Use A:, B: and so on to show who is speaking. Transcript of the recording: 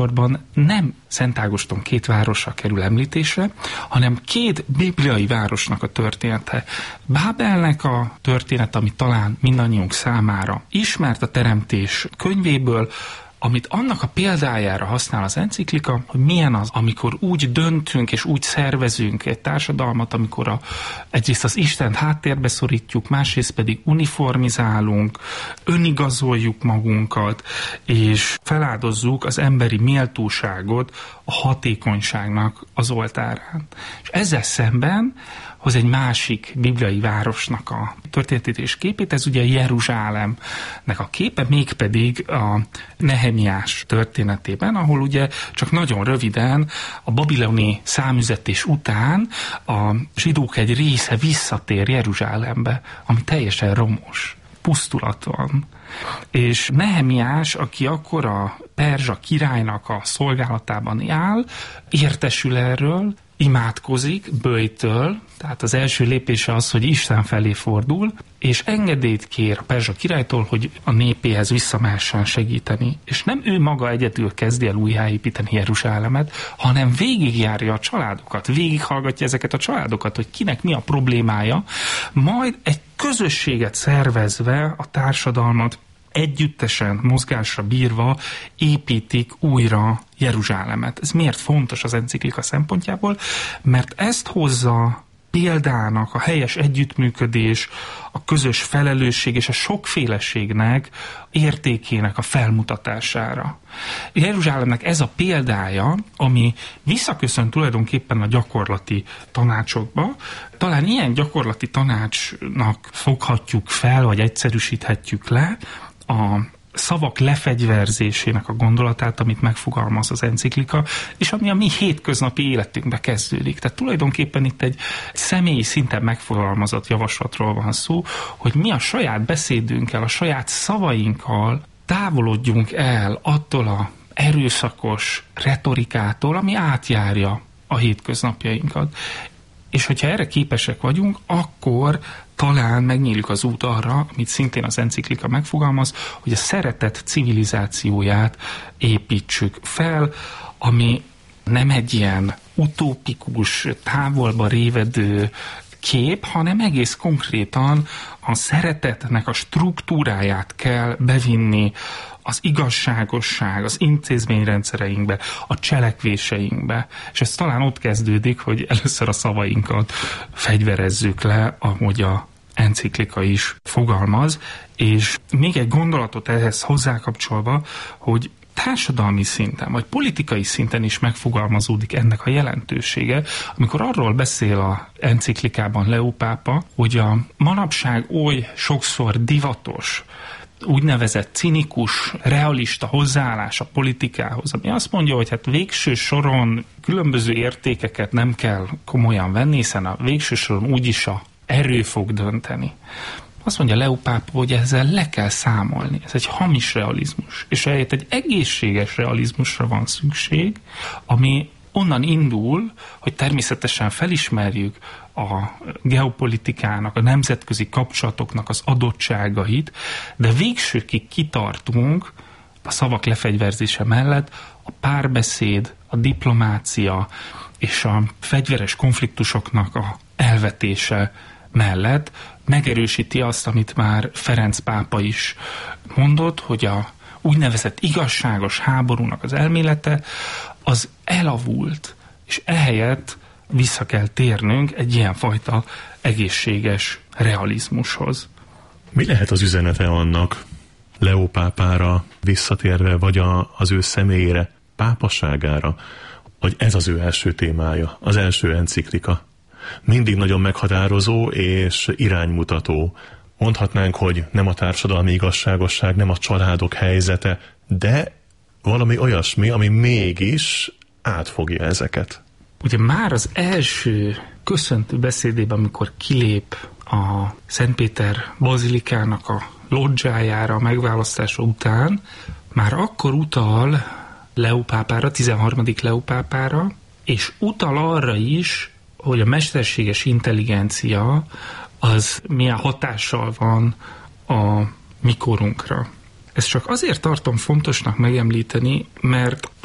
A: nem Szent Ágoston 2 városa kerül említésre, hanem 2 bibliai városnak a története. Bábelnek a történet, ami talán mindannyiunk számára ismert a Teremtés könyvéből, amit annak a példájára használ az enciklika, hogy milyen az, amikor úgy döntünk és úgy szervezünk egy társadalmat, amikor egyrészt az Istent háttérbe szorítjuk, másrészt pedig uniformizálunk, önigazoljuk magunkat, és feláldozzuk az emberi méltóságot a hatékonyságnak az oltárán. És ezzel szemben hoz egy másik bibliai városnak a történetét és képét, ez ugye Jeruzsálemnek a képe, mégpedig a Nehemiás történetében, ahol ugye csak nagyon röviden a babiloni számüzetés után a zsidók egy része visszatér Jeruzsálembe, ami teljesen romos, pusztulat van. És Nehemiás, aki akkor a perzsa királynak a szolgálatában áll, értesül erről, imádkozik böjtől, tehát az első lépése az, hogy Isten felé fordul, és engedélyt kér a perzsa királytól, hogy a népéhez visszamehessen segíteni. És nem ő maga egyedül kezdi el újjáépíteni Jeruzsálemet, hanem végigjárja a családokat, végighallgatja ezeket a családokat, hogy kinek mi a problémája, majd egy közösséget szervezve a társadalmat együttesen, mozgásra bírva építik újra Jeruzsálemet. Ez miért fontos az enciklika szempontjából? Mert ezt hozza példának a helyes együttműködés, a közös felelősség és a sokféleségnek értékének a felmutatására. Jeruzsálemnek ez a példája, ami visszaköszön tulajdonképpen a gyakorlati tanácsokba. Talán ilyen gyakorlati tanácsnak foghatjuk fel, vagy egyszerűsíthetjük le a szavak lefegyverzésének a gondolatát, amit megfogalmaz az enciklika, és ami a mi hétköznapi életünkbe kezdődik. Tehát tulajdonképpen itt egy személyi szinten megfogalmazott javaslatról van szó, hogy mi a saját beszédünkkel, a saját szavainkkal távolodjunk el attól a erőszakos retorikától, ami átjárja a hétköznapjainkat. És hogyha erre képesek vagyunk, akkor talán megnyílik az út arra, amit szintén az enciklika megfogalmaz, hogy a szeretet civilizációját építsük fel, ami nem egy ilyen utópikus, távolba révedő kép, hanem egész konkrétan a szeretetnek a struktúráját kell bevinni az igazságosság, az intézményrendszereinkbe, a cselekvéseinkbe. És ez talán ott kezdődik, hogy először a szavainkat fegyverezzük le, ahogy a enciklika is fogalmaz, és még egy gondolatot ehhez hozzákapcsolva, hogy társadalmi szinten, vagy politikai szinten is megfogalmazódik ennek a jelentősége, amikor arról beszél a enciklikában Leó pápa, hogy a manapság oly sokszor divatos, úgynevezett cinikus, realista hozzáállás a politikához, ami azt mondja, hogy hát végső soron különböző értékeket nem kell komolyan venni, hiszen a végső soron úgyis a erő fog dönteni. Azt mondja Leó pápa, hogy ezzel le kell számolni. Ez egy hamis realizmus. És ehelyett egy egészséges realizmusra van szükség, ami onnan indul, hogy természetesen felismerjük a geopolitikának, a nemzetközi kapcsolatoknak az adottságait, de végsőkig kitartunk a szavak lefegyverzése mellett a párbeszéd, a diplomácia és a fegyveres konfliktusoknak a elvetése mellett megerősíti azt, amit már Ferenc pápa is mondott, hogy a úgynevezett igazságos háborúnak az elmélete az elavult, és ehelyett vissza kell térnünk egy ilyenfajta egészséges realizmushoz.
B: Mi lehet az üzenete annak, Leó pápára visszatérve, vagy az ő személyére, pápasságára, hogy ez az ő első témája, az első enciklika? Mindig nagyon meghatározó és iránymutató. Mondhatnánk, hogy nem a társadalmi igazságosság, nem a családok helyzete, de valami olyasmi, ami mégis átfogja ezeket.
A: Ugye már az első köszöntő beszédében, amikor kilép a Szentpéter bazilikának a lodzsájára a megválasztása után, már akkor utal Leó pápára, 13. Leó pápára, és utal arra is, hogy a mesterséges intelligencia az milyen hatással van a mi korunkra. Ezt csak azért tartom fontosnak megemlíteni, mert